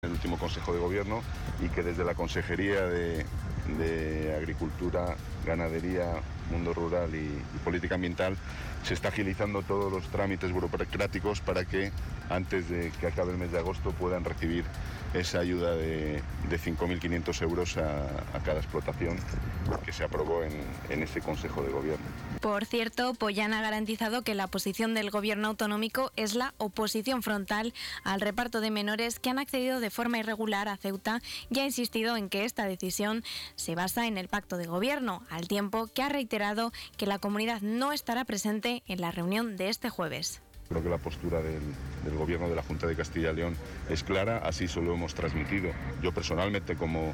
el último Consejo de Gobierno y que desde la Consejería de Agricultura, Ganadería, Mundo Rural y Política Ambiental se está agilizando todos los trámites burocráticos para que antes de que acabe el mes de agosto puedan recibir esa ayuda de 5.500 euros a cada explotación que se aprobó en ese Consejo de Gobierno. Por cierto, Pollán ha garantizado que la posición del Gobierno autonómico es la oposición frontal al reparto de menores que han accedido de forma irregular a Ceuta y ha insistido en que esta decisión se basa en el pacto de Gobierno, al tiempo que ha reiterado que la comunidad no estará presente en la reunión de este jueves. Creo que la postura del Gobierno de la Junta de Castilla y León es clara, así se lo hemos transmitido. Yo personalmente, como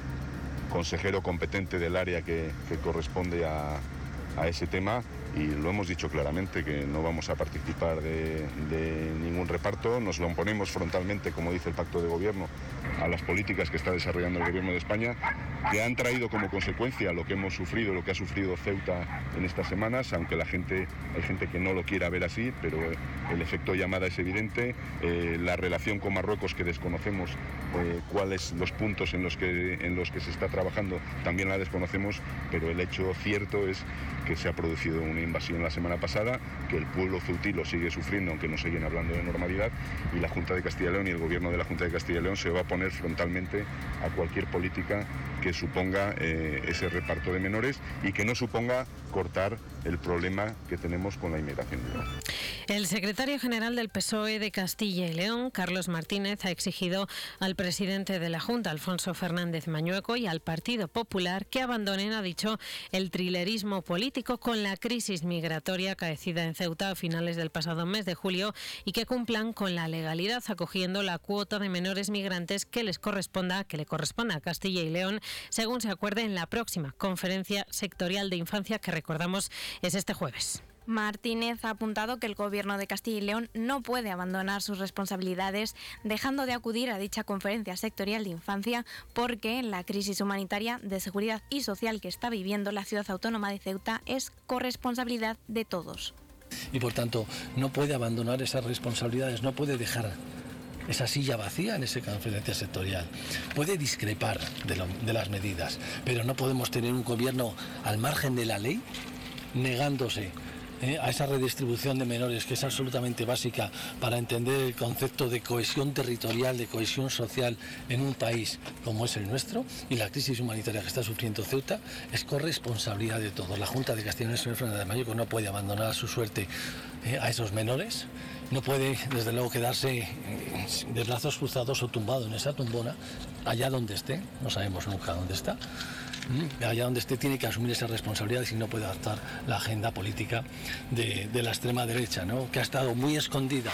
consejero competente del área que corresponde a ese tema, y lo hemos dicho claramente, que no vamos a participar de ningún reparto, nos lo oponemos frontalmente, como dice el Pacto de Gobierno, a las políticas que está desarrollando el Gobierno de España, que han traído como consecuencia lo que hemos sufrido, lo que ha sufrido Ceuta en estas semanas, aunque hay gente que no lo quiera ver así, pero el efecto llamada es evidente. La relación con Marruecos, que desconocemos cuáles los puntos en los que se está trabajando, también la desconocemos, pero el hecho cierto es que se ha producido una invasión la semana pasada, que el pueblo ceutí lo sigue sufriendo, aunque no siguen hablando de normalidad, y la Junta de Castilla y León y el Gobierno de la Junta de Castilla y León se va a oponer frontalmente a cualquier política que suponga ese reparto de menores y que no suponga cortar el problema que tenemos con la inmigración ilegal. El secretario general del PSOE de Castilla y León, Carlos Martínez, ha exigido al presidente de la Junta, Alfonso Fernández Mañueco, y al Partido Popular que abandonen, ha dicho, el trilerismo político con la crisis migratoria acaecida en Ceuta a finales del pasado mes de julio y que cumplan con la legalidad, acogiendo la cuota de menores migrantes que le corresponda a Castilla y León, según se acuerde en la próxima conferencia sectorial de infancia, que recordamos es este jueves. Martínez ha apuntado que el Gobierno de Castilla y León no puede abandonar sus responsabilidades dejando de acudir a dicha conferencia sectorial de infancia, porque la crisis humanitaria, de seguridad y social que está viviendo la ciudad autónoma de Ceuta es corresponsabilidad de todos. Y por tanto no puede abandonar esas responsabilidades, no puede dejar esa silla vacía en esa conferencia sectorial. Puede discrepar de las medidas, pero no podemos tener un gobierno al margen de la ley, negándose a esa redistribución de menores, que es absolutamente básica para entender el concepto de cohesión territorial, de cohesión social en un país como es el nuestro, y la crisis humanitaria que está sufriendo Ceuta es corresponsabilidad de todos. La Junta de Castilla y León, el señor Fernández Mañueco, no puede abandonar a su suerte a esos menores, no puede desde luego quedarse de brazos cruzados o tumbado en esa tumbona, allá donde esté, no sabemos nunca dónde está. Allá donde esté tiene que asumir esas responsabilidades y no puede adaptar la agenda política de la extrema derecha, ¿no? Que ha estado muy escondida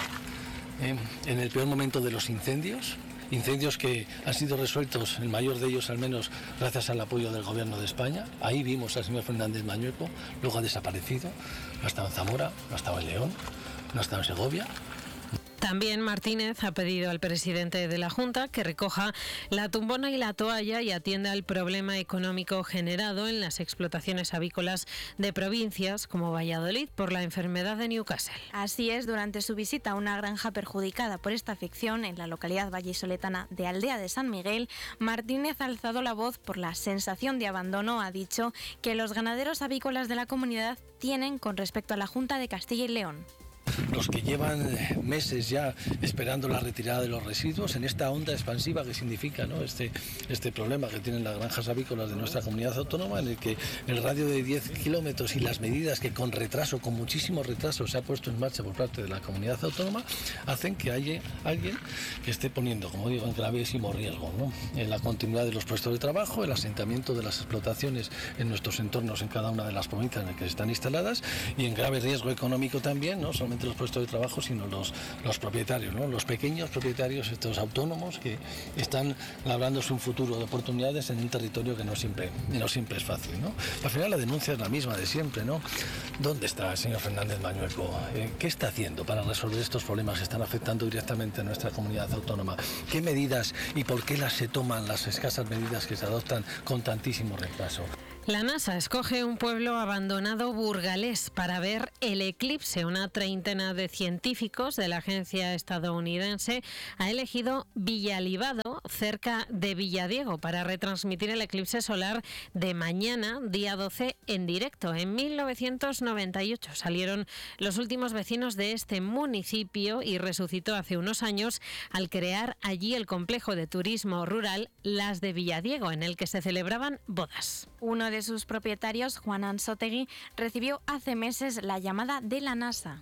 en el peor momento de los incendios que han sido resueltos, el mayor de ellos al menos gracias al apoyo del Gobierno de España. Ahí vimos al señor Fernández Mañueco, luego ha desaparecido, no ha estado en Zamora, no ha estado en León, no ha estado en Segovia. También Martínez ha pedido al presidente de la Junta que recoja la tumbona y la toalla y atienda el problema económico generado en las explotaciones avícolas de provincias como Valladolid por la enfermedad de Newcastle. Así es, durante su visita a una granja perjudicada por esta afección en la localidad vallisoletana de Aldea de San Miguel, Martínez ha alzado la voz por la sensación de abandono. Ha dicho que los ganaderos avícolas de la comunidad tienen con respecto a la Junta de Castilla y León. Los que llevan meses ya esperando la retirada de los residuos en esta onda expansiva que significa, ¿no?, este problema que tienen las granjas avícolas de nuestra comunidad autónoma, en el que el radio de 10 kilómetros y las medidas que con muchísimo retraso se ha puesto en marcha por parte de la comunidad autónoma, hacen que haya alguien que esté poniendo, como digo, en gravísimo riesgo, ¿no?, en la continuidad de los puestos de trabajo, el asentamiento de las explotaciones en nuestros entornos en cada una de las provincias en las que están instaladas, y en grave riesgo económico también, no solamente los puestos de trabajo, sino los propietarios, ¿no?, los pequeños propietarios, estos autónomos que están labrándose un futuro de oportunidades en un territorio que no siempre es fácil, ¿no? Al final la denuncia es la misma de siempre, ¿no? ¿Dónde está el señor Fernández Mañueco? ¿Qué está haciendo para resolver estos problemas que están afectando directamente a nuestra comunidad autónoma? ¿Qué medidas y por qué se toman las escasas medidas que se adoptan con tantísimo retraso? La NASA escoge un pueblo abandonado burgalés para ver el eclipse. Una treintena de científicos de la agencia estadounidense ha elegido Villalibado, cerca de Villadiego, para retransmitir el eclipse solar de mañana, día 12, en directo. En 1998 salieron los últimos vecinos de este municipio y resucitó hace unos años al crear allí el complejo de turismo rural Las de Villadiego, en el que se celebraban bodas. Uno de sus propietarios, Juan Anzotegui, recibió hace meses la llamada de la NASA.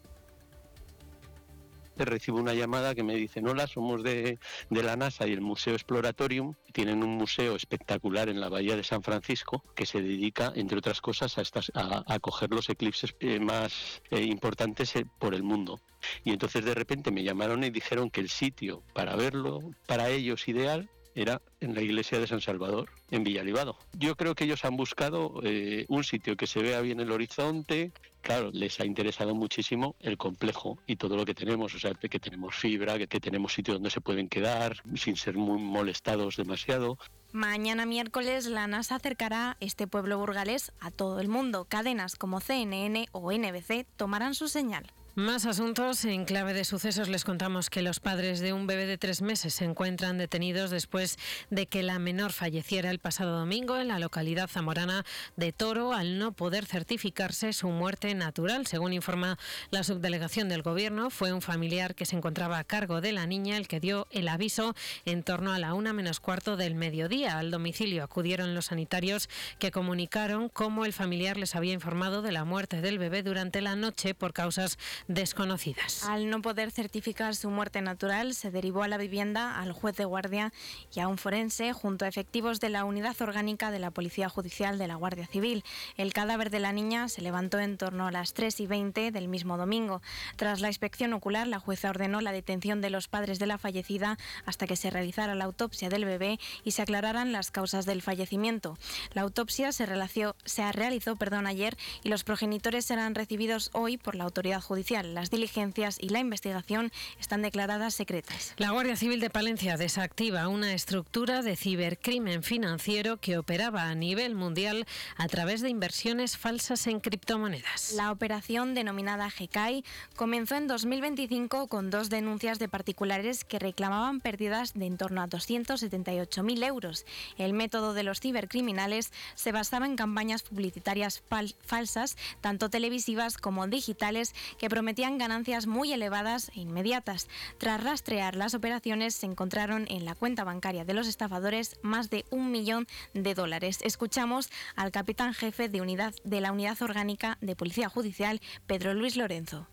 Recibo una llamada que me dicen: hola, somos de la NASA y el Museo Exploratorium. Tienen un museo espectacular en la bahía de San Francisco que se dedica, entre otras cosas, a coger los eclipses más importantes por el mundo. Y entonces de repente me llamaron y dijeron que el sitio para verlo, para ellos ideal, era en la iglesia de San Salvador, en Villalibado. Yo creo que ellos han buscado un sitio que se vea bien el horizonte. Claro, les ha interesado muchísimo el complejo y todo lo que tenemos, o sea, que tenemos fibra, que tenemos sitio donde se pueden quedar sin ser muy molestados demasiado. Mañana miércoles la NASA acercará este pueblo burgalés a todo el mundo. Cadenas como CNN o NBC tomarán su señal. Más asuntos. En clave de sucesos les contamos que los padres de un bebé de 3 meses se encuentran detenidos después de que la menor falleciera el pasado domingo en la localidad zamorana de Toro al no poder certificarse su muerte natural. Según informa la subdelegación del Gobierno, fue un familiar que se encontraba a cargo de la niña el que dio el aviso en torno a la 1:15 del mediodía. Al domicilio acudieron los sanitarios, que comunicaron cómo el familiar les había informado de la muerte del bebé durante la noche por causas desconocidas. Al no poder certificar su muerte natural, se derivó a la vivienda al juez de guardia y a un forense junto a efectivos de la Unidad Orgánica de la Policía Judicial de la Guardia Civil. El cadáver de la niña se levantó en torno a las 3:20 del mismo domingo. Tras la inspección ocular, la jueza ordenó la detención de los padres de la fallecida hasta que se realizara la autopsia del bebé y se aclararan las causas del fallecimiento. La autopsia se realizó ayer y los progenitores serán recibidos hoy por la autoridad judicial. Las diligencias y la investigación están declaradas secretas. La Guardia Civil de Palencia desactiva una estructura de cibercrimen financiero que operaba a nivel mundial a través de inversiones falsas en criptomonedas. La operación, denominada GECAI, comenzó en 2025 con 2 denuncias de particulares que reclamaban pérdidas de en torno a 278.000 euros. El método de los cibercriminales se basaba en campañas publicitarias falsas, tanto televisivas como digitales, que prometían ganancias muy elevadas e inmediatas. Tras rastrear las operaciones, se encontraron en la cuenta bancaria de los estafadores más de $1 millón. Escuchamos al capitán jefe de la Unidad Orgánica de Policía Judicial, Pedro Luis Lorenzo.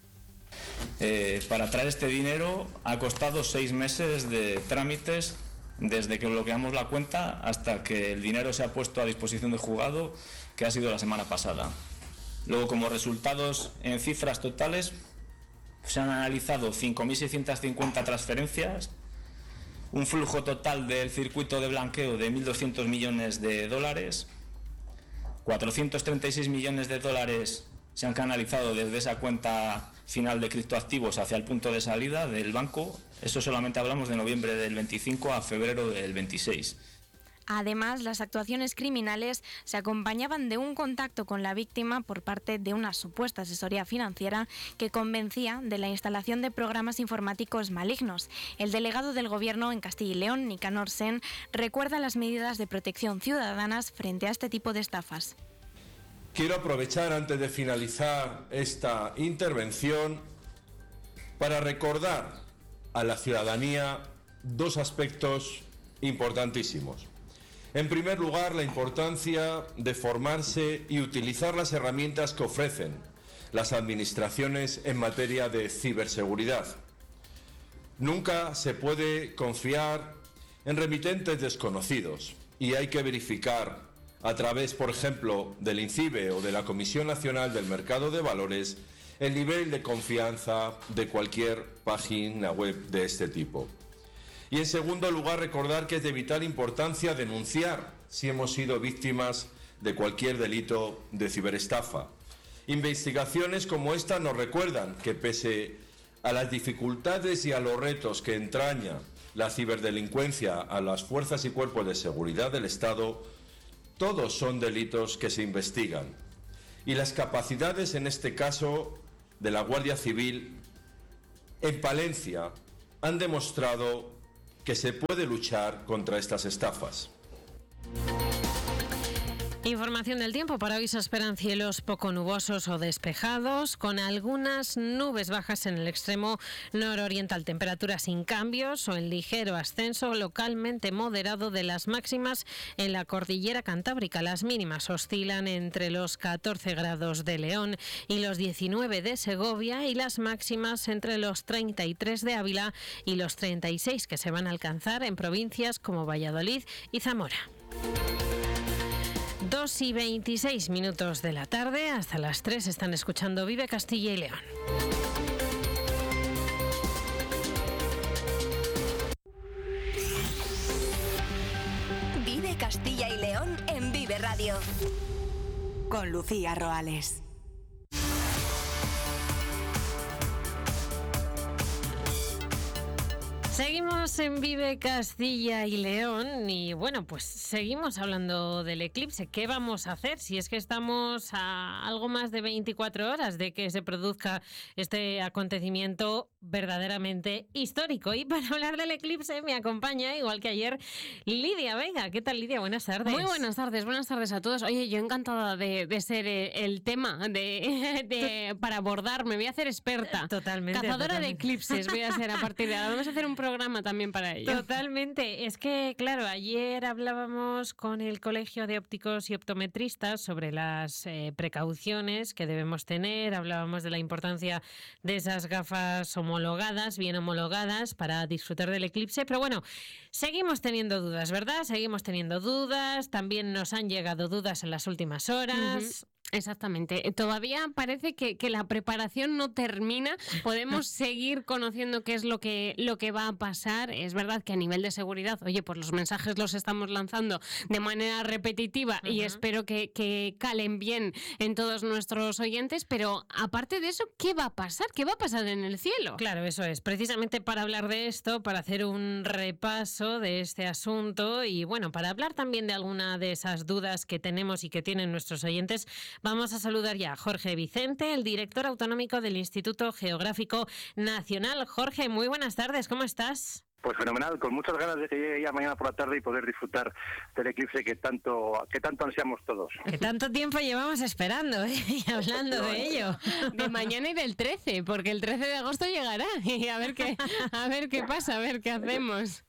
Para traer este dinero ha costado 6 meses de trámites, desde que bloqueamos la cuenta hasta que el dinero se ha puesto a disposición del juzgado, que ha sido la semana pasada. Luego, como resultados en cifras totales, se han analizado 5.650 transferencias, un flujo total del circuito de blanqueo de $1.200 millones, 436 millones de dólares se han canalizado desde esa cuenta final de criptoactivos hacia el punto de salida del banco. Eso solamente hablamos de noviembre del 25 a febrero del 26. Además, las actuaciones criminales se acompañaban de un contacto con la víctima por parte de una supuesta asesoría financiera que convencía de la instalación de programas informáticos malignos. El delegado del Gobierno en Castilla y León, Nicanor Sen, recuerda las medidas de protección ciudadanas frente a este tipo de estafas. Quiero aprovechar, antes de finalizar esta intervención, para recordar a la ciudadanía 2 aspectos importantísimos. En primer lugar, la importancia de formarse y utilizar las herramientas que ofrecen las administraciones en materia de ciberseguridad. Nunca se puede confiar en remitentes desconocidos y hay que verificar a través, por ejemplo, del INCIBE o de la Comisión Nacional del Mercado de Valores el nivel de confianza de cualquier página web de este tipo. Y en segundo lugar, recordar que es de vital importancia denunciar si hemos sido víctimas de cualquier delito de ciberestafa. Investigaciones como esta nos recuerdan que pese a las dificultades y a los retos que entraña la ciberdelincuencia a las fuerzas y cuerpos de seguridad del Estado, todos son delitos que se investigan. Y las capacidades, en este caso, de la Guardia Civil en Palencia han demostrado que se puede luchar contra estas estafas. Información del tiempo. Para hoy se esperan cielos poco nubosos o despejados, con algunas nubes bajas en el extremo nororiental. Temperaturas sin cambios o en ligero ascenso, localmente moderado de las máximas en la cordillera cantábrica. Las mínimas oscilan entre los 14 grados de León y los 19 de Segovia, y las máximas entre los 33 de Ávila y los 36 que se van a alcanzar en provincias como Valladolid y Zamora. 2:26 de la tarde, hasta las 3 están escuchando Vive Castilla y León. Vive Castilla y León en Vive Radio. Con Lucía Roales. Seguimos en Vive Castilla y León y bueno, pues seguimos hablando del eclipse. ¿Qué vamos a hacer si es que estamos a algo más de 24 horas de que se produzca este acontecimiento verdaderamente histórico? Y para hablar del eclipse me acompaña, igual que ayer, Lidia Vega. ¿Qué tal, Lidia? Buenas tardes. Muy buenas tardes a todos. Oye, yo encantada de ser el tema para abordar. Me voy a hacer experta. Totalmente. Cazadora de eclipses voy a ser a partir de ahora. Vamos a hacer un programa también para ello. Totalmente. Es que, claro, ayer hablábamos con el Colegio de Ópticos y Optometristas sobre las precauciones que debemos tener. Hablábamos de la importancia de esas gafas homologadas, bien homologadas, para disfrutar del eclipse. Pero bueno, seguimos teniendo dudas, ¿verdad? Seguimos teniendo dudas. También nos han llegado dudas en las últimas horas. Exactamente. Todavía parece que la preparación no termina. Podemos seguir conociendo qué es lo que va a pasar. Es verdad que a nivel de seguridad, oye, pues los mensajes los estamos lanzando de manera repetitiva y espero que calen bien en todos nuestros oyentes, pero aparte de eso, ¿qué va a pasar? ¿Qué va a pasar en el cielo? Claro, eso es. Precisamente para hablar de esto, para hacer un repaso de este asunto y bueno, para hablar también de alguna de esas dudas que tenemos y que tienen nuestros oyentes, vamos a saludar ya a Jorge Vicente, el director autonómico del Instituto Geográfico Nacional. Jorge, muy buenas tardes, ¿cómo estás? Pues fenomenal, con muchas ganas de que llegue ya mañana por la tarde y poder disfrutar del eclipse que tanto ansiamos todos. Que tanto tiempo llevamos esperando, y hablando de ello. De mañana y del 13, porque el 13 de agosto llegará y a ver qué pasa, a ver qué hacemos.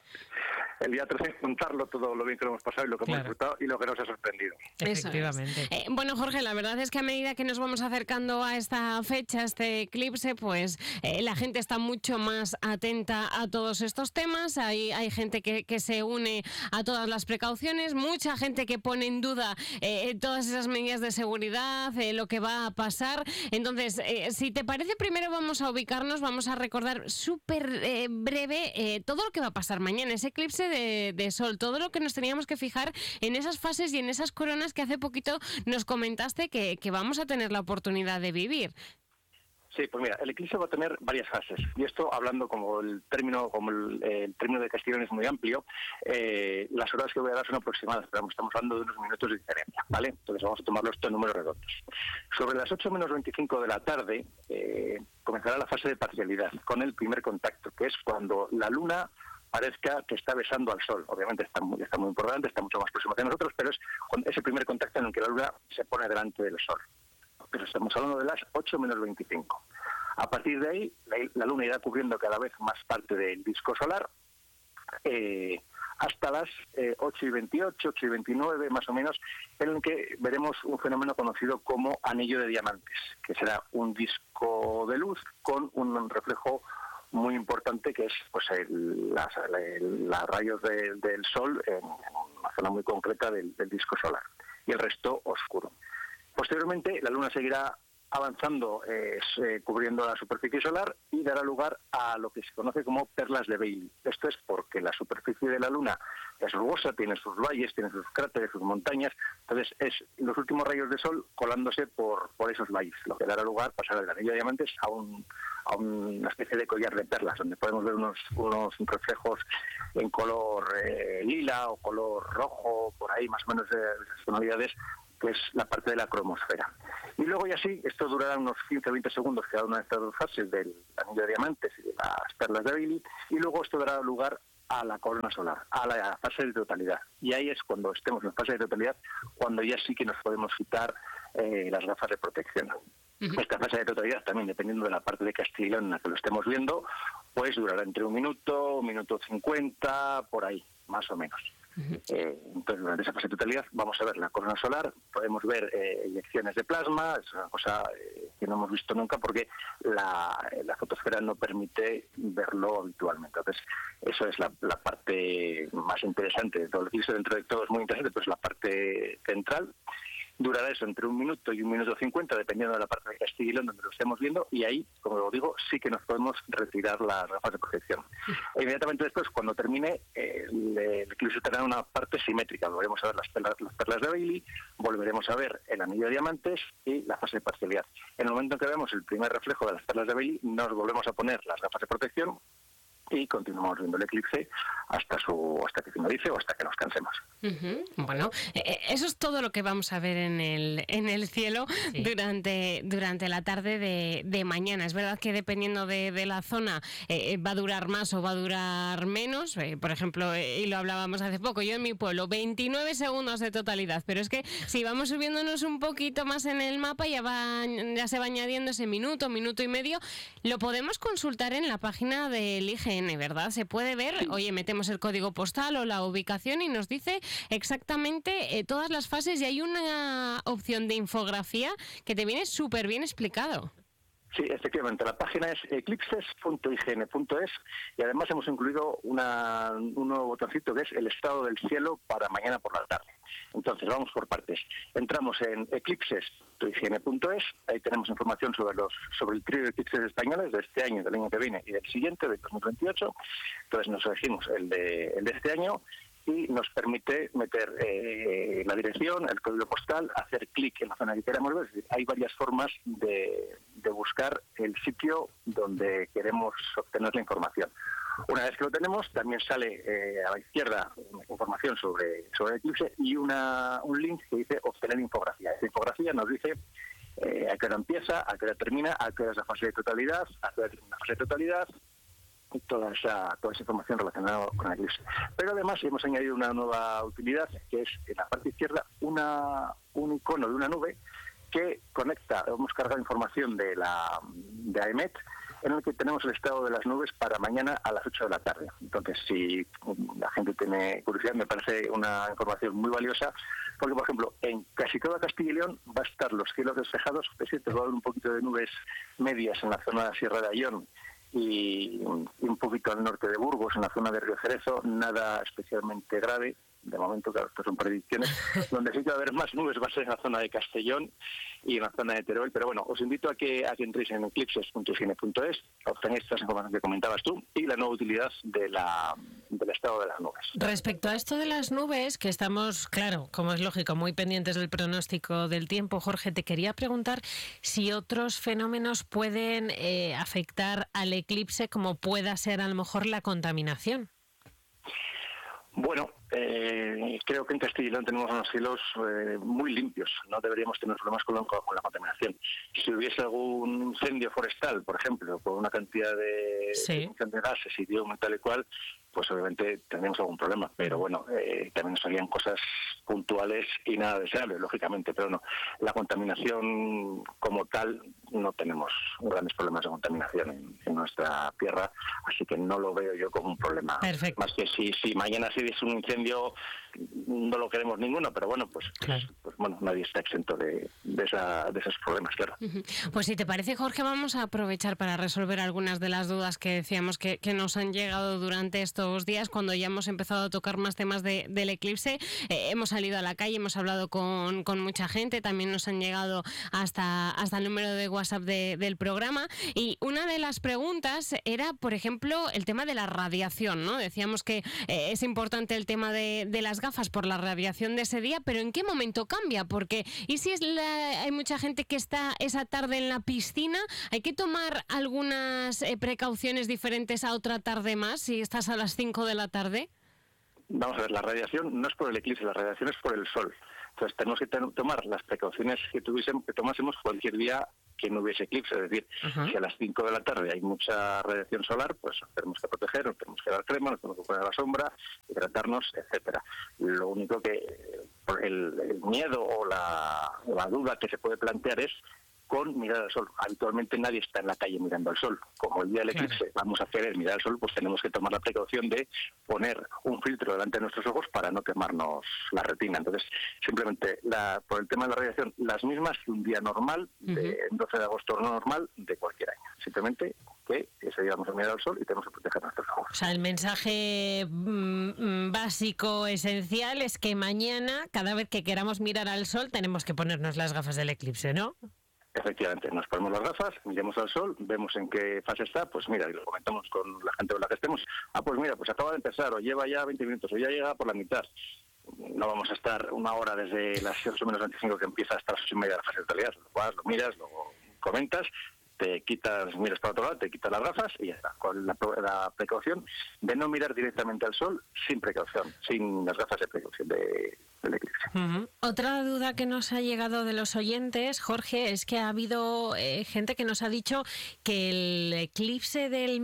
El día 13 contarlo todo lo bien que lo hemos pasado y lo que hemos disfrutado y lo que nos ha sorprendido. Efectivamente. Bueno, Jorge, la verdad es que a medida que nos vamos acercando a esta fecha, este eclipse, pues la gente está mucho más atenta a todos estos temas. Hay gente que se une a todas las precauciones, mucha gente que pone en duda todas esas medidas de seguridad, lo que va a pasar. Entonces, si te parece, primero vamos a ubicarnos, vamos a recordar súper breve todo lo que va a pasar mañana, ese eclipse de sol, todo lo que nos teníamos que fijar en esas fases y en esas coronas que hace poquito nos comentaste que vamos a tener la oportunidad de vivir. Sí, pues mira, el eclipse va a tener varias fases, y esto hablando como el término de Castellón es muy amplio, las horas que voy a dar son aproximadas, pero estamos hablando de unos minutos de diferencia, ¿vale? Entonces vamos a tomarlo esto en números redondos. Sobre las 8 menos 25 de la tarde comenzará la fase de parcialidad, con el primer contacto, que es cuando la luna parezca que está besando al sol. Obviamente está muy importante, está mucho más próximo que nosotros, pero es ese primer contacto en el que la luna se pone delante del sol. Pero estamos hablando de las 8 menos 25. A partir de ahí, la luna irá cubriendo cada vez más parte del disco solar, hasta las 8 y 28, 8 y 29 más o menos, en el que veremos un fenómeno conocido como anillo de diamantes, que será un disco de luz con un reflejo muy importante, que es pues los rayos del sol en una zona muy concreta del disco solar, y el resto oscuro. Posteriormente la luna seguirá avanzando, cubriendo la superficie solar, y dará lugar a lo que se conoce como perlas de Bailey. Esto es porque la superficie de la Luna es rugosa, tiene sus valles, tiene sus cráteres, sus montañas, entonces es los últimos rayos de sol colándose por esos valles, lo que dará lugar a pasar del anillo de diamantes a una especie de collar de perlas, donde podemos ver unos reflejos en color lila o color rojo, por ahí más o menos de esas tonalidades, que es la parte de la cromosfera. Y luego ya sí, esto durará unos 15-20 segundos cada una de estas dos fases del anillo de diamantes y de las perlas de Bailey, y luego esto dará lugar a la corona solar, a la fase de totalidad. Y ahí es cuando estemos en fase de totalidad, cuando ya sí que nos podemos quitar las gafas de protección. Esta fase de totalidad, también dependiendo de la parte de Castilla y León en la que lo estemos viendo, pues durará entre 1 minuto 50, por ahí, más o menos. Entonces, durante esa fase de totalidad vamos a ver la corona solar, podemos ver eyecciones de plasma, es una cosa que no hemos visto nunca porque la fotosfera no permite verlo habitualmente. Entonces, eso es la parte más interesante de todo el eclipse. Dentro de todo es muy interesante, pues la parte central. Durará eso entre 1 minuto y 1 minuto 50, dependiendo de la parte de Castilla y León donde lo estemos viendo, y ahí, como lo digo, sí que nos podemos retirar las gafas de protección. E inmediatamente después, cuando termine, el eclipse tendrá una parte simétrica. Volveremos a ver las perlas de Bailey, volveremos a ver el anillo de diamantes y la fase de parcialidad. En el momento en que veamos el primer reflejo de las perlas de Bailey, nos volvemos a poner las gafas de protección y continuamos viendo el eclipse hasta que finalice o hasta que nos cansemos. Bueno, eso es todo lo que vamos a ver en el cielo durante la tarde de mañana. Es verdad que dependiendo de la zona va a durar más o va a durar menos. Por ejemplo, y lo hablábamos hace poco, yo en mi pueblo, 29 segundos de totalidad, pero es que si vamos subiéndonos un poquito más en el mapa ya se va añadiendo ese minuto y medio. Lo podemos consultar en la página del IGN, ¿verdad? Se puede ver, oye, metemos el código postal o la ubicación y nos dice exactamente todas las fases, y hay una opción de infografía que te viene súper bien explicado. Sí, efectivamente, la página es eclipses.ign.es y además hemos incluido un nuevo botoncito que es el estado del cielo para mañana por la tarde. Entonces, vamos por partes. Entramos en eclipses.ign.es, ahí tenemos información sobre el trío de eclipses españoles de este año, del año que viene y del siguiente, del 2028. Entonces nos elegimos el de este año y nos permite meter la dirección, el código postal, hacer clic en la zona que queramos ver. Es decir, hay varias formas de buscar el sitio donde queremos obtener la información. Una vez que lo tenemos, también sale a la izquierda información sobre el eclipse y un link que dice obtener infografía. Esta infografía nos dice a qué hora empieza, a qué hora termina, a qué hora es la fase de totalidad, a qué hora termina la fase de totalidad, y toda esa información relacionada con el eclipse. Pero además hemos añadido una nueva utilidad, que es en la parte izquierda un icono de una nube que conecta, hemos cargado información de AEMET, en el que tenemos el estado de las nubes para mañana a las 8 de la tarde. Entonces, si la gente tiene curiosidad, me parece una información muy valiosa, porque, por ejemplo, en casi toda Castilla y León va a estar los cielos despejados, es cierto, va a haber un poquito de nubes medias en la zona de la Sierra de Ayón y un poquito al norte de Burgos, en la zona de Río Cerezo, nada especialmente grave. De momento, claro, estas son predicciones. Donde sí que va a haber más nubes va a ser en la zona de Castellón y en la zona de Teruel. Pero bueno, os invito a que entréis en eclipses.ign.es, obtenéis estas informaciones que comentabas tú y la nueva utilidad del estado de las nubes. Respecto a esto de las nubes, que estamos, claro, como es lógico, muy pendientes del pronóstico del tiempo, Jorge, te quería preguntar si otros fenómenos pueden afectar al eclipse, como pueda ser a lo mejor la contaminación. Bueno, creo que en Castilla y León tenemos unos cielos muy limpios. No deberíamos tener problemas con la contaminación. Si hubiese algún incendio forestal, por ejemplo, con una cantidad de gases y de humo y tal y cual, pues obviamente tendríamos algún problema. Pero bueno, también salían cosas puntuales y nada deseables, lógicamente. Pero no, la contaminación como tal, no tenemos grandes problemas de contaminación en nuestra tierra, así que no lo veo yo como un problema. Perfecto. Más que si mañana sí es un incendio incendio no lo queremos ninguno, pero bueno, pues bueno, nadie está exento de esos problemas, claro. Pues si te parece, Jorge, vamos a aprovechar para resolver algunas de las dudas que decíamos que nos han llegado durante estos días, cuando ya hemos empezado a tocar más temas del eclipse. Hemos salido a la calle, hemos hablado con mucha gente, también nos han llegado hasta el número de WhatsApp del programa, y una de las preguntas era, por ejemplo, el tema de la radiación, ¿no? Decíamos que es importante el tema de las gafas por la radiación de ese día, pero ¿en qué momento cambia? Porque, ¿y si hay mucha gente que está esa tarde en la piscina? ¿Hay que tomar algunas precauciones diferentes a otra tarde más si estás a las 5 de la tarde? Vamos a ver, la radiación no es por el eclipse, la radiación es por el sol. Entonces tenemos que tomar las precauciones que tomásemos cualquier día que no hubiese eclipse. Es decir, si a las 5 de la tarde hay mucha radiación solar, pues nos tenemos que proteger, nos tenemos que dar crema, nos tenemos que poner a la sombra, hidratarnos, etcétera. Lo único que el miedo o la duda que se puede plantear es con mirar al sol. Habitualmente nadie está en la calle mirando al sol. Como el día del eclipse vamos a querer mirar al sol, pues tenemos que tomar la precaución de poner un filtro delante de nuestros ojos para no quemarnos la retina. Entonces, simplemente, por el tema de la radiación, las mismas que un día normal, de 12 de agosto normal, de cualquier año. Simplemente que ese día vamos a mirar al sol y tenemos que proteger nuestros ojos. O sea, el mensaje básico, esencial, es que mañana, cada vez que queramos mirar al sol, tenemos que ponernos las gafas del eclipse, ¿no? Efectivamente, nos ponemos las gafas, miramos al sol, vemos en qué fase está, pues mira, y lo comentamos con la gente con la que estemos. Pues mira, pues acaba de empezar, o lleva ya 20 minutos, o ya llega por la mitad. No vamos a estar una hora desde las 8 menos 25 que empieza hasta las 8:30 de la fase de totalidad. Lo vas, lo miras, lo comentas, te quitas, miras para otro lado, te quitas las gafas y ya está. Con la precaución de no mirar directamente al sol, sin precaución, sin las gafas de precaución del eclipse. Otra duda que nos ha llegado de los oyentes, Jorge, es que ha habido gente que nos ha dicho que el eclipse del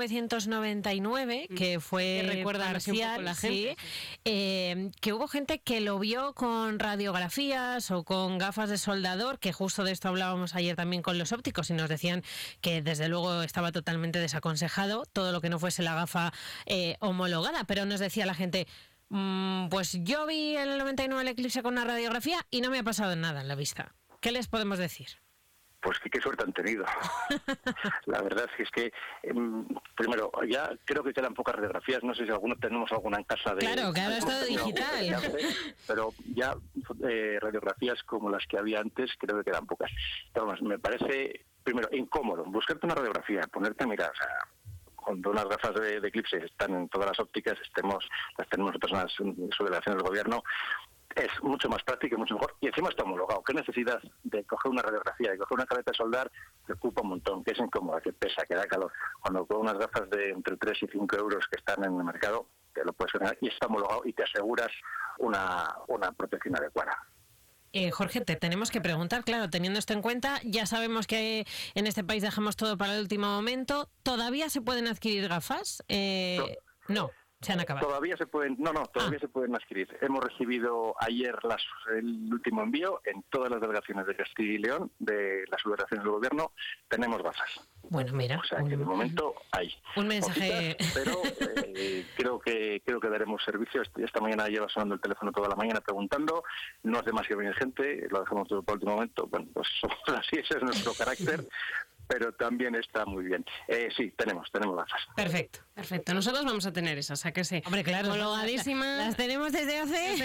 1999, que fue parcial, la gente, que hubo gente que lo vio con radiografías o con gafas de soldador, que justo de esto hablábamos ayer también con los ópticos, y nos decían que desde luego estaba totalmente desaconsejado todo lo que no fuese la gafa homologada, pero nos decía la gente, pues yo vi en el 99 el eclipse con una radiografía y no me ha pasado nada en la vista. ¿Qué les podemos decir? Pues qué suerte han tenido. La verdad es que primero, ya creo que quedan pocas radiografías, no sé si tenemos alguna en casa de... Claro, que ahora es todo digital. Pero ya radiografías como las que había antes creo que quedan pocas. Pero más, me parece, primero, incómodo buscarte una radiografía, ponerte a mirar, o sea, cuando unas gafas de eclipse están en todas las ópticas, las tenemos nosotros en las subdelegaciones del gobierno, es mucho más práctico y mucho mejor, y encima está homologado. ¿Qué necesidad de coger una radiografía, de coger una careta de soldar? Que ocupa un montón, que es incómoda, que pesa, que da calor. Cuando con unas gafas de entre 3 y 5 euros que están en el mercado, te lo puedes ganar y está homologado y te aseguras una protección adecuada. Jorge, te tenemos que preguntar, claro, teniendo esto en cuenta, ya sabemos que en este país dejamos todo para el último momento. ¿Todavía se pueden adquirir gafas? No, se han acabado. Todavía se pueden, todavía se pueden adquirir. Hemos recibido ayer el último envío en todas las delegaciones de Castilla y León, de las subdelegaciones del gobierno, tenemos gafas. Bueno, mira. O sea que de momento hay. Un mensaje. Poquitas, pero creo que daremos servicio. Esta mañana lleva sonando el teléfono toda la mañana preguntando. No es demasiado bien gente, lo dejamos todo para el último momento. Bueno, pues somos así, ese es nuestro carácter. Pero también está muy bien. Sí, tenemos gafas. Perfecto. Nosotros vamos a tener esas, ¿a que sí? Hombre, claro. Homologadísimas. Las tenemos desde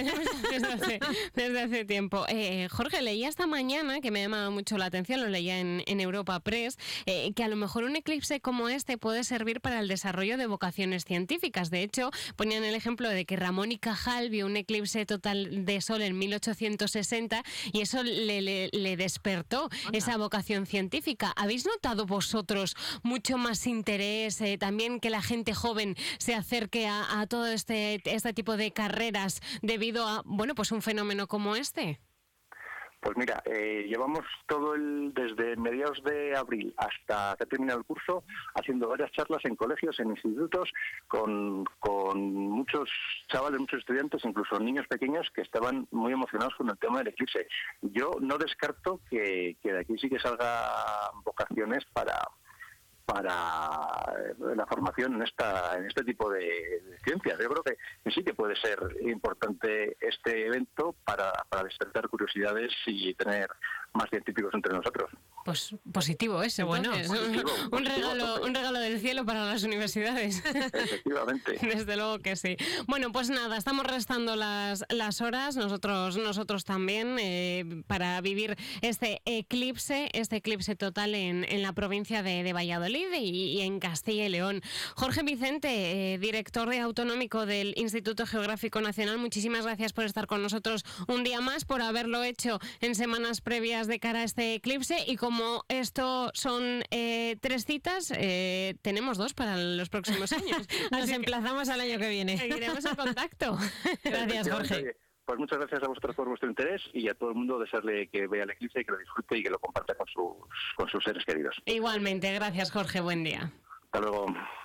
hace tiempo. Jorge, leía esta mañana, que me ha llamado mucho la atención, lo leía en Europa Press, que a lo mejor un eclipse como este puede servir para el desarrollo de vocaciones científicas. De hecho, ponían el ejemplo de que Ramón y Cajal vio un eclipse total de sol en 1860 y eso le despertó esa vocación científica. ¿Habéis notado vosotros mucho más interés, también que la gente joven se acerque a todo este tipo de carreras debido a, pues un fenómeno como este? Pues mira, llevamos desde mediados de abril hasta que termina el curso, haciendo varias charlas en colegios, en institutos, con muchos chavales, muchos estudiantes, incluso niños pequeños que estaban muy emocionados con el tema del eclipse. Yo no descarto que de aquí sí que salgan vocaciones para para la formación en este tipo de ciencias. Yo creo que sí que puede ser importante este evento para despertar curiosidades y tener más científicos entre nosotros. Pues positivo ese, bueno. Un regalo del cielo para las universidades. Efectivamente. Desde luego que sí. Bueno, pues nada, estamos restando las horas, nosotros también, para vivir este eclipse total en la provincia de Valladolid y en Castilla y León. Jorge Vicente, director de Autonómico del Instituto Geográfico Nacional, muchísimas gracias por estar con nosotros un día más, por haberlo hecho en semanas previas de cara a este eclipse, y como esto son 3 citas, tenemos 2 para los próximos años. Nos emplazamos al año que viene. Seguiremos en contacto. Gracias, Jorge. Pues muchas gracias a vosotros por vuestro interés, y a todo el mundo desearle que vea el eclipse y que lo disfrute y que lo comparta con sus seres queridos. Igualmente, gracias, Jorge, buen día. Hasta luego.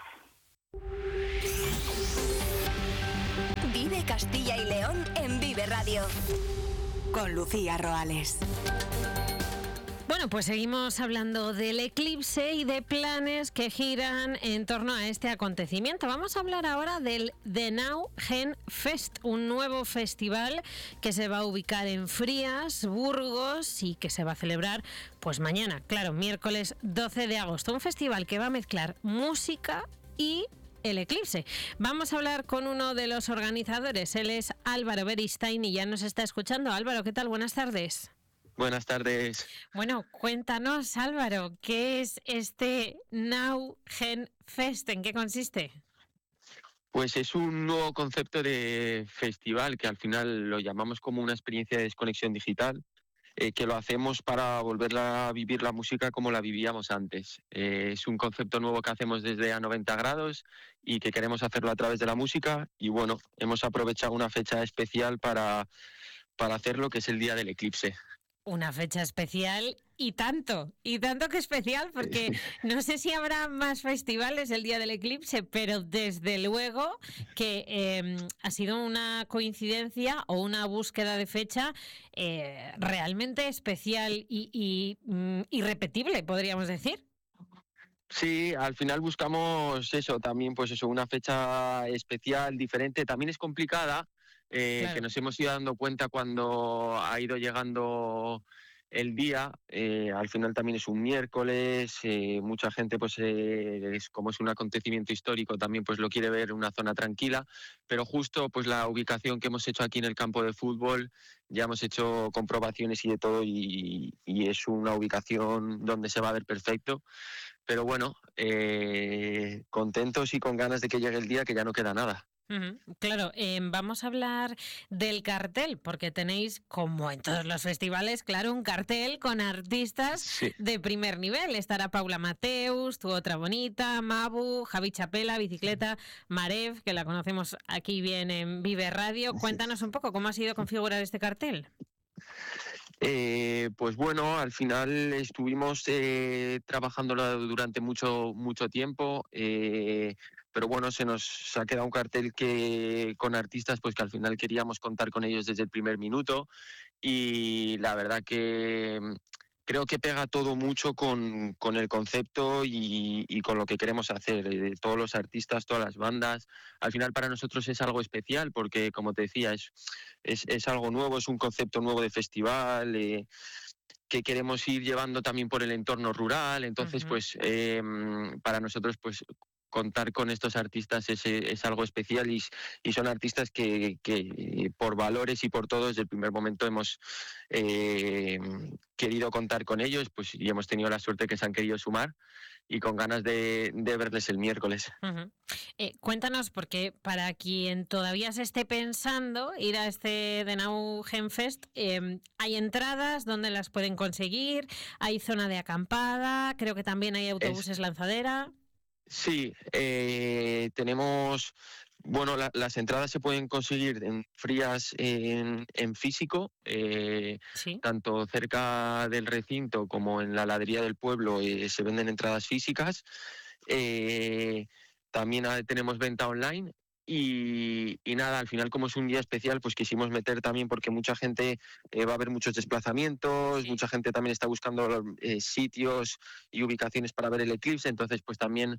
Vive Castilla y León en Vive Radio, con Lucía Roales. Bueno, pues seguimos hablando del eclipse y de planes que giran en torno a este acontecimiento. Vamos a hablar ahora del The Now Gen Fest, un nuevo festival que se va a ubicar en Frías, Burgos, y que se va a celebrar pues mañana, claro, miércoles 12 de agosto. Un festival que va a mezclar música y el eclipse. Vamos a hablar con uno de los organizadores. Él es Álvaro Beristain y ya nos está escuchando. Álvaro, ¿qué tal? Buenas tardes. Buenas tardes. Bueno, cuéntanos, Álvaro, ¿qué es este Now Gen Fest? ¿En qué consiste? Pues es un nuevo concepto de festival que al final lo llamamos como una experiencia de desconexión digital, que lo hacemos para volver a vivir la música como la vivíamos antes. Es un concepto nuevo que hacemos desde A 90 grados y que queremos hacerlo a través de la música, y bueno, hemos aprovechado una fecha especial para hacerlo, que es el día del eclipse. Una fecha especial y tanto que especial, porque no sé si habrá más festivales el día del eclipse, pero desde luego que ha sido una coincidencia o una búsqueda de fecha realmente especial y irrepetible, podríamos decir. Sí, al final buscamos eso, también pues eso, una fecha especial, diferente. También es complicada, claro, que nos hemos ido dando cuenta cuando ha ido llegando el día. Al final también es un miércoles, mucha gente pues como es un acontecimiento histórico también pues lo quiere ver en una zona tranquila, pero justo pues la ubicación que hemos hecho aquí en el campo de fútbol, ya hemos hecho comprobaciones y de todo, y es una ubicación donde se va a ver perfecto. Pero bueno, contentos y con ganas de que llegue el día, que ya no queda nada. Claro, vamos a hablar del cartel, porque tenéis, como en todos los festivales, claro, un cartel con artistas de primer nivel. Estará Paula Mateus, Tu Otra Bonita, Mabu, Javi Chapela, Bicicleta, Marev, que la conocemos aquí bien en Vive Radio. Cuéntanos un poco cómo ha sido configurar este cartel. Pues bueno, al final estuvimos trabajándolo durante mucho tiempo, pero bueno, se nos ha quedado un cartel con artistas pues que al final queríamos contar con ellos desde el primer minuto, y la verdad que creo que pega todo mucho con el concepto y con lo que queremos hacer. Todos los artistas, todas las bandas, al final para nosotros es algo especial porque, como te decía, es algo nuevo, es un concepto nuevo de festival, que queremos ir llevando también por el entorno rural. Entonces, pues para nosotros pues contar con estos artistas es algo especial, y son artistas que por valores y por todo desde el primer momento hemos querido contar con ellos, pues, y hemos tenido la suerte que se han querido sumar, y con ganas de verles el miércoles. Cuéntanos, porque para quien todavía se esté pensando ir a este The Now Gen Fest, hay entradas, ¿dónde las pueden conseguir? Hay zona de acampada, creo que también hay autobuses lanzadera. Sí, tenemos, bueno, las entradas se pueden conseguir en Frías en físico, tanto cerca del recinto como en la heladería del pueblo se venden entradas físicas. También tenemos venta online, Y nada, al final como es un día especial, pues quisimos meter también, porque mucha gente va a haber muchos desplazamientos, mucha gente también está buscando sitios y ubicaciones para ver el eclipse, entonces pues también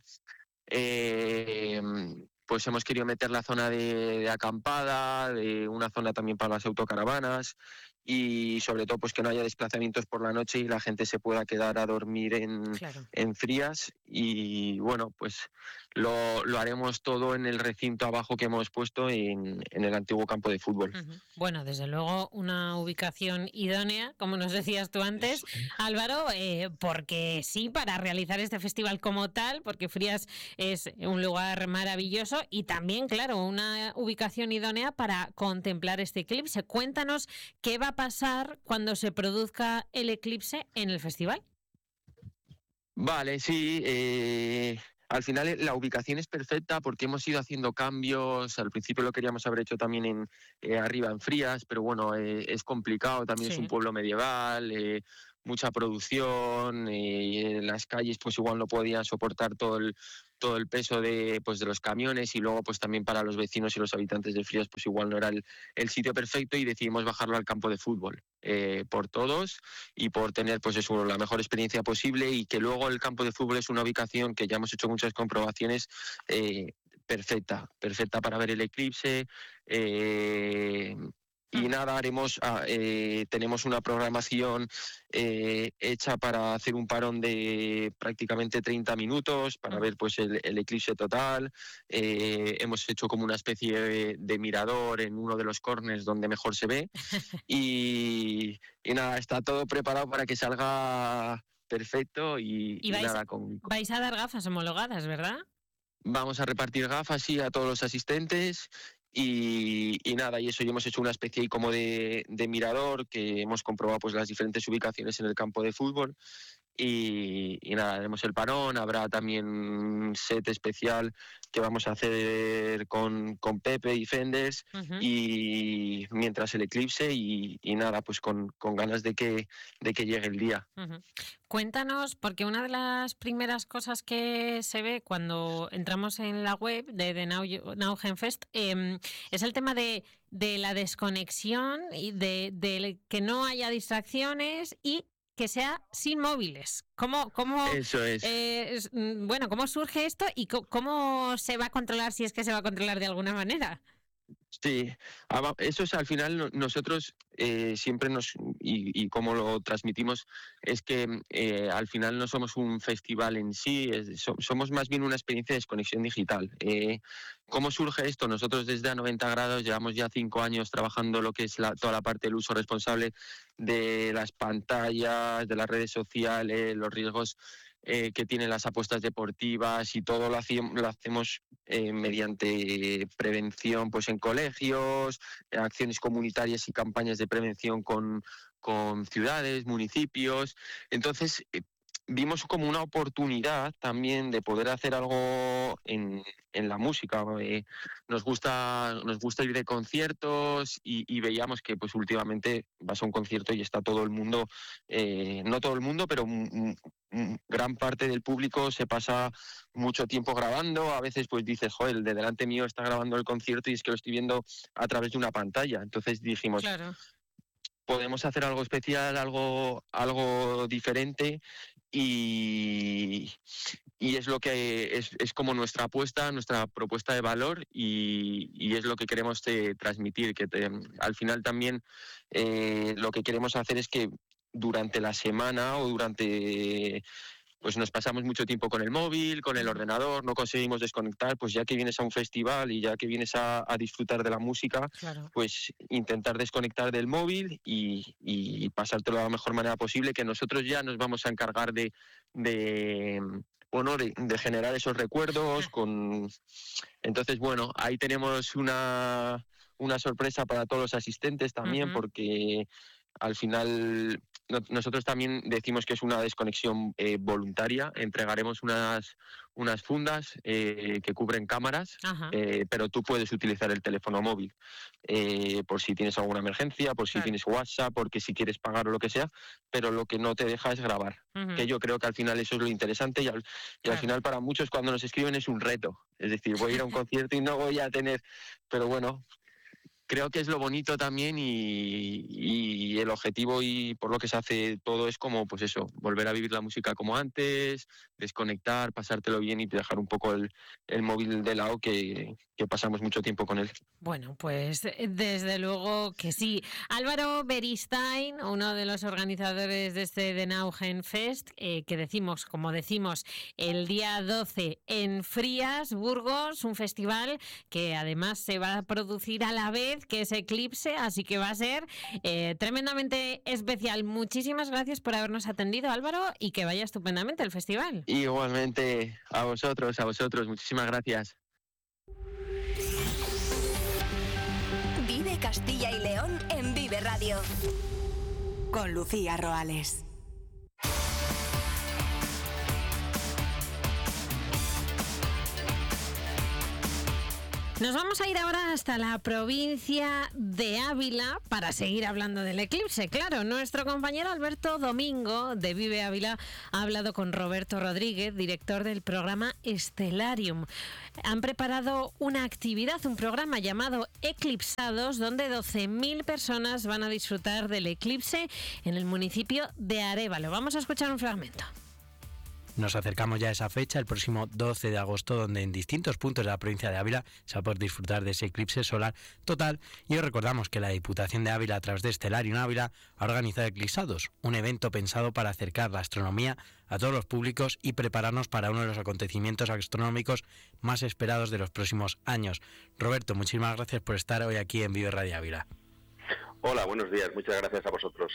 pues hemos querido meter la zona de acampada, de una zona también para las autocaravanas, y sobre todo pues que no haya desplazamientos por la noche y la gente se pueda quedar a dormir en Frías. Y bueno, pues lo haremos todo en el recinto abajo que hemos puesto en el antiguo campo de fútbol. Bueno, desde luego una ubicación idónea, como nos decías tú antes, Álvaro, porque sí, para realizar este festival como tal, porque Frías es un lugar maravilloso, y también, claro, una ubicación idónea para contemplar este eclipse. Cuéntanos qué va a pasar cuando se produzca el eclipse en el festival. Vale, sí. Al final la ubicación es perfecta porque hemos ido haciendo cambios. Al principio lo queríamos haber hecho también arriba en Frías, pero bueno, es complicado. También es un pueblo medieval, mucha producción. Las calles pues igual no podían soportar todo el peso de los camiones, y luego pues también para los vecinos y los habitantes de Frías pues igual no era el sitio perfecto, y decidimos bajarlo al campo de fútbol por todos y por tener pues eso, la mejor experiencia posible, y que luego el campo de fútbol es una ubicación que ya hemos hecho muchas comprobaciones, perfecta para ver el eclipse. Y nada, tenemos una programación hecha para hacer un parón de prácticamente 30 minutos para ver pues el eclipse total. Hemos hecho como una especie de mirador en uno de los corners donde mejor se ve. Y nada, está todo preparado para que salga perfecto y nada. Vais a dar gafas homologadas, ¿verdad? Vamos a repartir gafas, sí, a todos los asistentes. Y nada, y eso, y hemos hecho una especie ahí como de mirador, que hemos comprobado pues las diferentes ubicaciones en el campo de fútbol. Y nada, haremos el parón. Habrá también un set especial que vamos a hacer con Pepe y Fenders, y mientras el eclipse, y nada, pues con ganas de que llegue el día. Cuéntanos, porque una de las primeras cosas que se ve cuando entramos en la web de Naugenfest es el tema de la desconexión y de que no haya distracciones y que sea sin móviles. ¿Cómo Eso es. ¿Cómo surge esto y cómo se va a controlar, si es que se va a controlar de alguna manera? Sí, eso es, al final nosotros siempre y cómo lo transmitimos, es que al final no somos un festival en sí, somos más bien una experiencia de desconexión digital. ¿Cómo surge esto? Nosotros desde A90 Grados llevamos ya 5 años trabajando lo que es toda la parte del uso responsable de las pantallas, de las redes sociales, los riesgos que tienen las apuestas deportivas, y todo lo hacemos mediante prevención pues en colegios, acciones comunitarias y campañas de prevención con ciudades, municipios. Entonces vimos como una oportunidad también de poder hacer algo en la música. Nos gusta ir de conciertos, y veíamos que pues últimamente vas a un concierto y está todo el mundo, no todo el mundo, pero gran parte del público se pasa mucho tiempo grabando. A veces pues dices, joder, el de delante mío está grabando el concierto y es que lo estoy viendo a través de una pantalla. Entonces dijimos, claro, podemos hacer algo especial, algo diferente, y es lo que es como nuestra apuesta, nuestra propuesta de valor, y es lo que queremos transmitir, que al final también lo que queremos hacer es que durante la semana o pues nos pasamos mucho tiempo con el móvil, con el ordenador, no conseguimos desconectar, pues ya que vienes a un festival y ya que vienes a disfrutar de la música, claro, pues intentar desconectar del móvil y pasártelo de la mejor manera posible, que nosotros ya nos vamos a encargar de generar esos recuerdos. Entonces, bueno, ahí tenemos una sorpresa para todos los asistentes también, porque al final nosotros también decimos que es una desconexión voluntaria. Entregaremos unas fundas que cubren cámaras, pero tú puedes utilizar el teléfono móvil por si tienes alguna emergencia, por si tienes WhatsApp, porque si quieres pagar o lo que sea, pero lo que no te deja es grabar. Que yo creo que al final eso es lo interesante y al final para muchos cuando nos escriben es un reto. Es decir, voy a ir a un concierto y no voy a tener... Pero bueno, creo que es lo bonito también y el objetivo y por lo que se hace todo es como, pues eso, volver a vivir la música como antes, desconectar, pasártelo bien y dejar un poco el móvil de lado que pasamos mucho tiempo con él. Bueno, pues desde luego que sí. Álvaro Beristain, uno de los organizadores de este Den Augen Fest, que decimos, como decimos, el día 12 en Frías, Burgos, un festival que además se va a producir a la vez que es Eclipse, así que va a ser tremendamente especial. Muchísimas gracias por habernos atendido, Álvaro, y que vaya estupendamente el festival. Igualmente, a vosotros, muchísimas gracias. Vive Castilla y León en Vive Radio. Con Lucía Roales. Nos vamos a ir ahora hasta la provincia de Ávila para seguir hablando del eclipse. Claro, nuestro compañero Alberto Domingo de Vive Ávila ha hablado con Roberto Rodríguez, director del programa Stellarium. Han preparado una actividad, un programa llamado Eclipsados, donde 12.000 personas van a disfrutar del eclipse en el municipio de Arévalo. Vamos a escuchar un fragmento. Nos acercamos ya a esa fecha, el próximo 12 de agosto, donde en distintos puntos de la provincia de Ávila se va a poder disfrutar de ese eclipse solar total. Y os recordamos que la Diputación de Ávila, a través de Stellarium Ávila, ha organizado Eclipsados, un evento pensado para acercar la astronomía a todos los públicos y prepararnos para uno de los acontecimientos astronómicos más esperados de los próximos años. Roberto, muchísimas gracias por estar hoy aquí en Vive Radio Ávila. Hola, buenos días, muchas gracias a vosotros.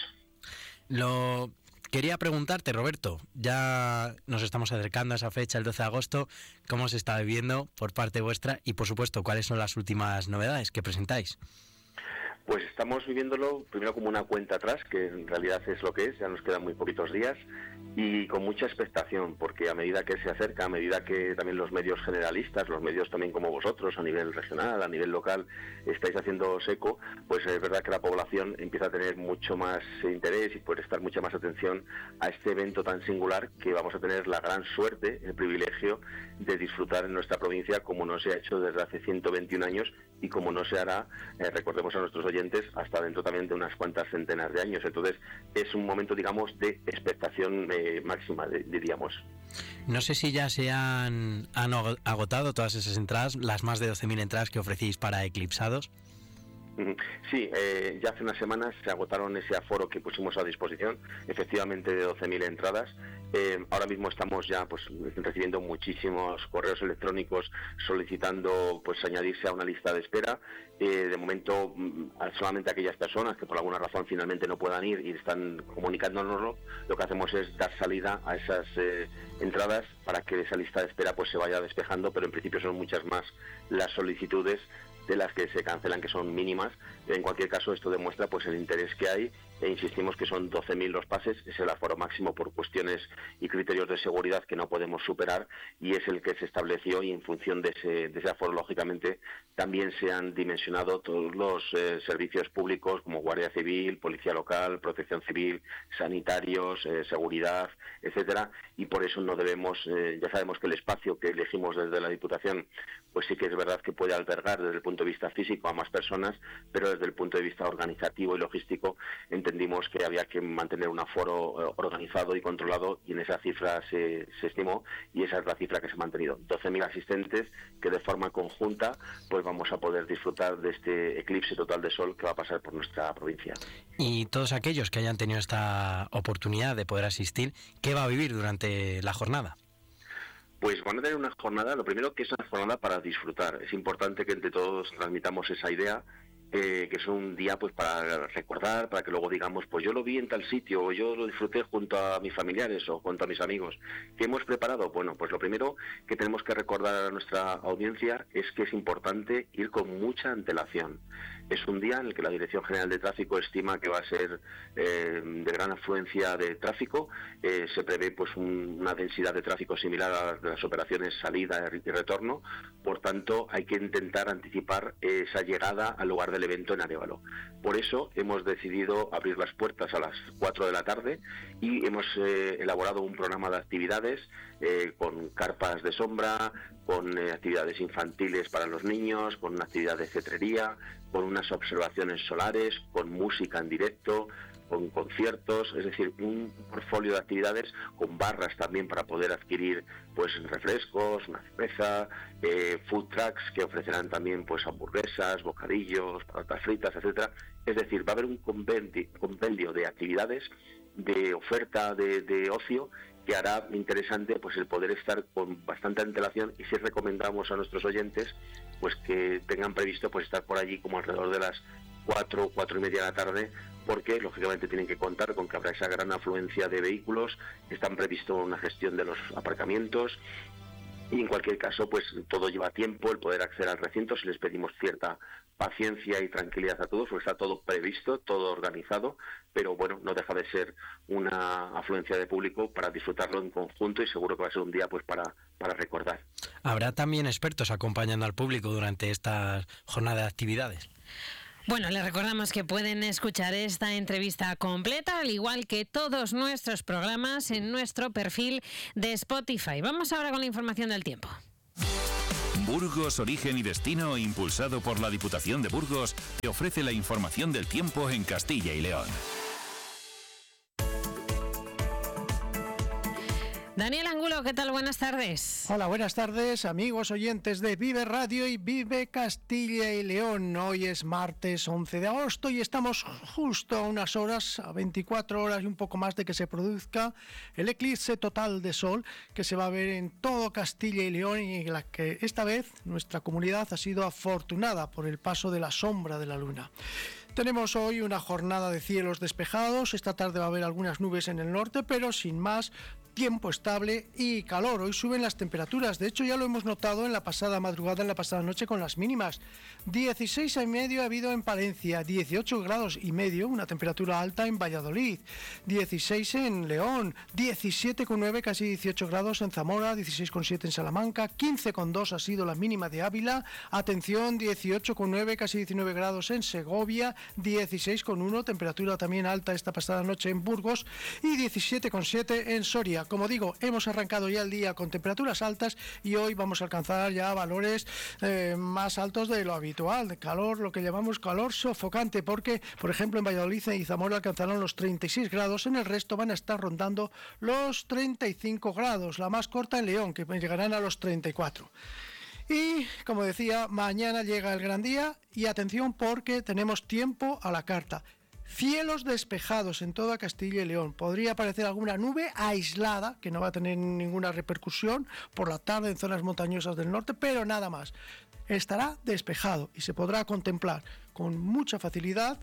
Quería preguntarte, Roberto, ya nos estamos acercando a esa fecha, el 12 de agosto, ¿cómo se está viviendo por parte vuestra? Y, por supuesto, ¿cuáles son las últimas novedades que presentáis? Pues estamos viviéndolo primero como una cuenta atrás, que en realidad es lo que es, ya nos quedan muy poquitos días, y con mucha expectación, porque a medida que se acerca, a medida que también los medios generalistas, los medios también como vosotros, a nivel regional, a nivel local, estáis haciendo eco, pues es verdad que la población empieza a tener mucho más interés y puede prestar mucha más atención a este evento tan singular que vamos a tener la gran suerte, el privilegio de disfrutar en nuestra provincia como no se ha hecho desde hace 121 años y como no se hará, recordemos a nuestros oyentes, hasta dentro también de unas cuantas centenas de años. Entonces es un momento, digamos, de expectación máxima, diríamos. No sé si ya se han agotado todas esas entradas, las más de 12.000 entradas que ofrecéis para Eclipsados. Sí, ya hace unas semanas se agotaron ese aforo que pusimos a disposición, efectivamente de 12.000 entradas. Ahora mismo estamos ya pues recibiendo muchísimos correos electrónicos solicitando pues añadirse a una lista de espera. De momento solamente aquellas personas que por alguna razón finalmente no puedan ir y están comunicándonoslo, lo que hacemos es dar salida a esas entradas para que esa lista de espera pues se vaya despejando, pero en principio son muchas más las solicitudes de las que se cancelan, que son mínimas. En cualquier caso, esto demuestra pues el interés que hay, e insistimos que son 12.000 los pases, es el aforo máximo por cuestiones y criterios de seguridad que no podemos superar, y es el que se estableció, y en función de ese aforo, lógicamente, también se han dimensionado todos los servicios públicos como Guardia Civil, Policía Local, Protección Civil, sanitarios, seguridad, etcétera, y por eso no debemos, ya sabemos que el espacio que elegimos desde la Diputación, pues sí que es verdad que puede albergar desde el punto de vista físico a más personas, pero desde el punto de vista organizativo y logístico entendimos que había que mantener un aforo organizado y controlado, y en esa cifra se estimó, y esa es la cifra que se ha mantenido. 12.000 asistentes que de forma conjunta pues vamos a poder disfrutar de este eclipse total de sol que va a pasar por nuestra provincia. Y todos aquellos que hayan tenido esta oportunidad de poder asistir, ¿qué va a vivir durante la jornada? Pues van a tener una jornada, lo primero que es una jornada para disfrutar. Es importante que entre todos transmitamos esa idea, que es un día pues para recordar, para que luego digamos, pues yo lo vi en tal sitio, o yo lo disfruté junto a mis familiares o junto a mis amigos. ¿Qué hemos preparado? Bueno, pues lo primero que tenemos que recordar a nuestra audiencia es que es importante ir con mucha antelación. Es un día en el que la Dirección General de Tráfico estima que va a ser de gran afluencia de tráfico. Se prevé pues una densidad de tráfico similar a las operaciones salida y retorno. Por tanto, hay que intentar anticipar esa llegada al lugar del evento en Arévalo. Por eso hemos decidido abrir las puertas a las 4 de la tarde y hemos elaborado un programa de actividades con carpas de sombra, con actividades infantiles para los niños, con una actividad de cetrería, con unas observaciones solares, con música en directo, con conciertos, es decir, un portfolio de actividades con barras también para poder adquirir pues refrescos, una cerveza, food trucks que ofrecerán también pues hamburguesas, bocadillos, patatas fritas, etcétera. Es decir, va a haber un compendio de actividades, de oferta de ocio, que hará interesante pues el poder estar con bastante antelación, y sí recomendamos a nuestros oyentes pues que tengan previsto pues estar por allí como alrededor de las 4 y media de la tarde, porque lógicamente tienen que contar con que habrá esa gran afluencia de vehículos, están previsto una gestión de los aparcamientos, y en cualquier caso pues todo lleva tiempo el poder acceder al recinto. Si les pedimos cierta paciencia y tranquilidad a todos, porque está todo previsto, todo organizado, pero bueno, no deja de ser una afluencia de público para disfrutarlo en conjunto, y seguro que va a ser un día pues para recordar. ¿Habrá también expertos acompañando al público durante esta jornada de actividades? Bueno, les recordamos que pueden escuchar esta entrevista completa, al igual que todos nuestros programas, en nuestro perfil de Spotify. Vamos ahora con la información del tiempo. Burgos, origen y destino, impulsado por la Diputación de Burgos, te ofrece la información del tiempo en Castilla y León. Daniel Angulo, ¿qué tal? Buenas tardes. Hola, buenas tardes, amigos oyentes de Vive Radio y Vive Castilla y León. Hoy es martes 11 de agosto y estamos justo a unas horas, a 24 horas y un poco más de que se produzca el eclipse total de sol que se va a ver en todo Castilla y León, y en la que esta vez nuestra comunidad ha sido afortunada por el paso de la sombra de la luna. Tenemos hoy una jornada de cielos despejados. Esta tarde va a haber algunas nubes en el norte, pero sin más, tiempo estable y calor. Hoy suben las temperaturas. De hecho, ya lo hemos notado en la pasada madrugada, en la pasada noche, con las mínimas. 16,5 ha habido en Palencia, 18 grados y medio, una temperatura alta en Valladolid, 16 en León, 17,9, casi 18 grados en Zamora, 16,7 en Salamanca, 15,2 ha sido la mínima de Ávila. Atención, 18,9, casi 19 grados en Segovia, 16,1, temperatura también alta esta pasada noche en Burgos, y 17,7 en Soria. Como digo, hemos arrancado ya el día con temperaturas altas y hoy vamos a alcanzar ya valores más altos de lo habitual, de calor, lo que llamamos calor sofocante, porque, por ejemplo, en Valladolid y Zamora alcanzarán los 36 grados, en el resto van a estar rondando los 35 grados, la más corta en León, que llegarán a los 34. Y, como decía, mañana llega el gran día y atención porque tenemos tiempo a la carta. Cielos despejados en toda Castilla y León. Podría aparecer alguna nube aislada, que no va a tener ninguna repercusión por la tarde en zonas montañosas del norte, pero nada más. Estará despejado y se podrá contemplar con mucha facilidad,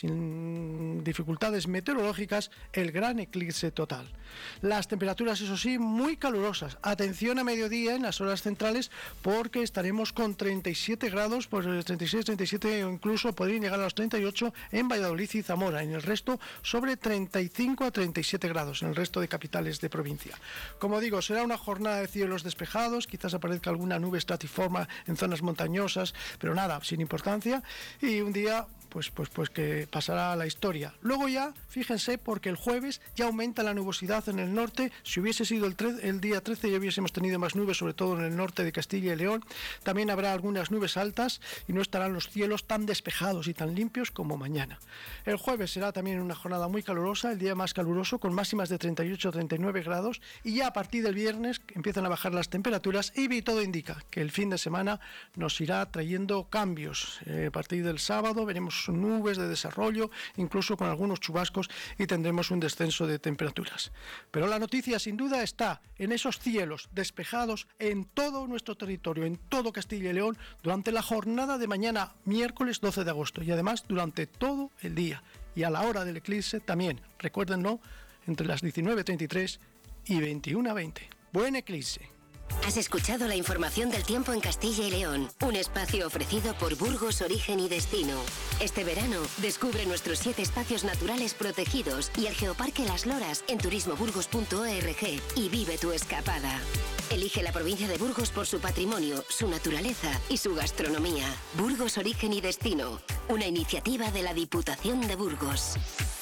sin dificultades meteorológicas, el gran eclipse total. Las temperaturas, eso sí, muy calurosas. Atención a mediodía en las horas centrales, porque estaremos con 37 grados, pues 36, 37 o incluso podrían llegar a los 38 en Valladolid y Zamora. En el resto, sobre 35 a 37 grados en el resto de capitales de provincia. Como digo, será una jornada de cielos despejados, quizás aparezca alguna nube estratiforme en zonas montañosas, pero nada, sin importancia, y un día pues que pasará a la historia. Luego ya, fíjense, porque el jueves ya aumenta la nubosidad en el norte. Si hubiese sido el día 13 ya hubiésemos tenido más nubes, sobre todo en el norte de Castilla y León. También habrá algunas nubes altas y no estarán los cielos tan despejados y tan limpios como mañana. El jueves será también una jornada muy calurosa, el día más caluroso, con máximas de 38 a 39 grados, y ya a partir del viernes empiezan a bajar las temperaturas y todo indica que el fin de semana nos irá trayendo cambios. A partir del sábado veremos tendremos nubes de desarrollo, incluso con algunos chubascos, y tendremos un descenso de temperaturas. Pero la noticia sin duda está en esos cielos despejados en todo nuestro territorio, en todo Castilla y León, durante la jornada de mañana, miércoles 12 de agosto, y además durante todo el día. Y a la hora del eclipse también, recuérdenlo, entre las 19:33 y 21:20. Buen eclipse. Has escuchado la información del tiempo en Castilla y León, un espacio ofrecido por Burgos Origen y Destino. Este verano, descubre nuestros 7 espacios naturales protegidos y el Geoparque Las Loras en turismoburgos.org y vive tu escapada. Elige la provincia de Burgos por su patrimonio, su naturaleza y su gastronomía. Burgos Origen y Destino, una iniciativa de la Diputación de Burgos.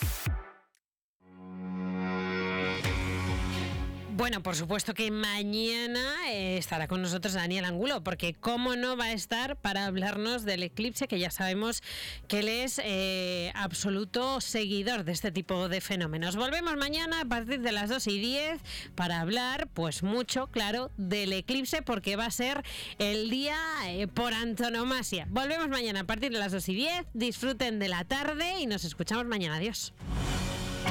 Bueno, por supuesto que mañana estará con nosotros Daniel Angulo, porque cómo no va a estar para hablarnos del eclipse, que ya sabemos que él es absoluto seguidor de este tipo de fenómenos. Volvemos mañana a partir de las 2:10 para hablar, pues mucho, claro, del eclipse, porque va a ser el día por antonomasia. Volvemos mañana a partir de las 2:10, disfruten de la tarde y nos escuchamos mañana. Adiós.